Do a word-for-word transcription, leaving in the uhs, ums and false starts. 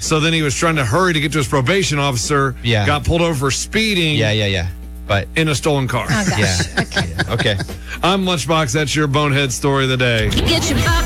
So then he was trying to hurry to get to his probation officer. Yeah. Got pulled over for speeding. Yeah, yeah, yeah. But in a stolen car. Oh, gosh. yeah. Okay. Okay. I'm Lunchbox. That's your bonehead story of the day. Get your